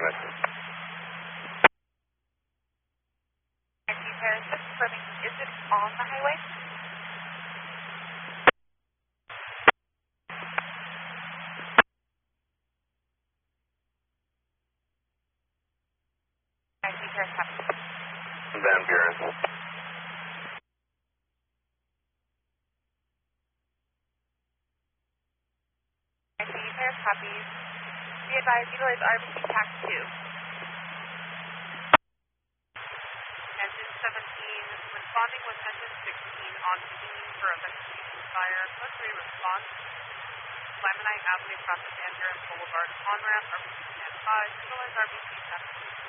Paris. NG Paris, just confirming, is it on the highway? NG Paris, copy. Van Buren. NG Paris, copies. Be advised, utilize RBC TAC 2. Engine 17, responding with engine 16 on scene for a vegetation fire. Code 3 response. Limonite Avenue, crossing Van Buren Boulevard, on ramp, RBC stand by. Utilize RBC TAC 2.